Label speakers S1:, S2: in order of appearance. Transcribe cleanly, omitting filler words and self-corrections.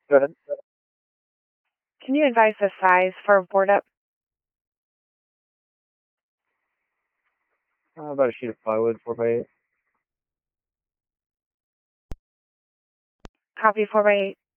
S1: Go ahead.
S2: Can you advise the size for board up?
S1: About a sheet of plywood, 4x8.
S2: Copy 4x8.